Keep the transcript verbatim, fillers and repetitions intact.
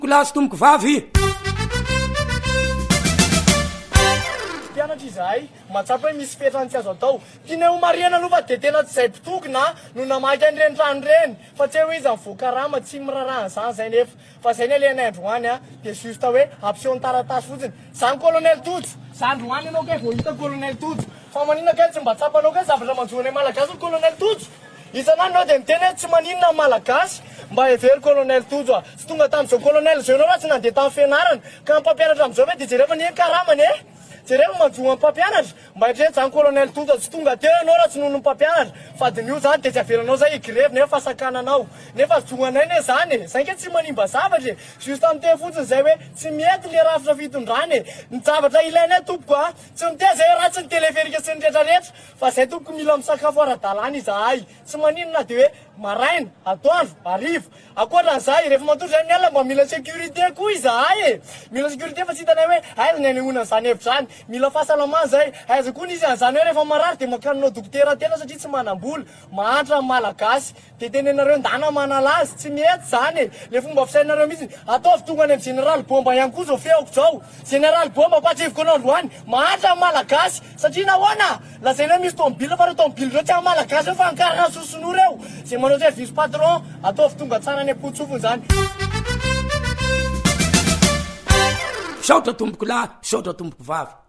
Kolasy tomboko vavy. Pianatra izahay, matsapa hoe misy fetrany tsy azo atao. Tiana ho mariana aloha fa de tena tsy izay pitokona no namaky an'ireny trano reny. Fa tsy hoe izy mivoaka rama tsy miraraha an'izany zay nefa. Fa zay ny ilaina androany a, de juste hoe ampiseho ny taratasy fotsiny. Zany colonel Tojo, zany androany anao kay vao hita colonel Tojo. Fa maninona kay tsy mba tsapanao kay zavatra manjoana malagasy colonel Tojo. Isan'andro anao de miteny hoe tsy maninona malagasy. Mba hevery colonel Tojo a. Tsy tonga tamin'izao colonel zao ianao raha tsy nandeha tamin'ny fianarana. Ka ny mpampianatra amin'izao hoe de jereva ny karamany e. Jereva manjoa ny mpampianatra. Mba hitrehitra zany colonel Tojo tsy tonga teo ianao raha tsy noho ny mpampianatra. Fa de io zany de tsy avelanao zay igrevy nefa fasakananao. Nefa joanay ne zany e. Zay ke tsy manimba zavatra e. Juste am'teny fotsiny zay hoe tsy mety le rafitra fitondrany e. Ny zavatra ilainay tompoko a. Tsy miteny zay ratsy ny teleferika sy ny rehetrarehetra. Fa zay tompoko mila misakafo ara-dalàna izahay. Tsy maninona de hoe maraina, atoandro, hariva. Akoatran'izay rehefa matory zay ny alina mba mila sécurité koa izahay e. Mila sécurité fa tsy hitanay hoe aiza ny anehoana an'izany hevitra zany. Mila fahasalamana zay. Aiza koa nisy an'izany hoe rehefa marary de mankanono dokotera tena satria tsy manam-bola. Mahantra amin'ny malagasy. De tenenareo ndana manalazy, tsy mety zany e. Le fomba fisainareo mihitsy ataovy tonga any amin'ny général bomba ihany koa zao feoko zao. Général bomba patrivoko anao androany. Mahantra amin'ny malagasy satria nahoana? Lazaina misy tombile fa reo tombile reo tsy amin'ny malagasy reo fa ankarana soson'o reo. Zay manao zay vice patron, ataovy tonga tsara any am-potsofony zany. Saotra tomboko lahy, saotra tomboko vavy.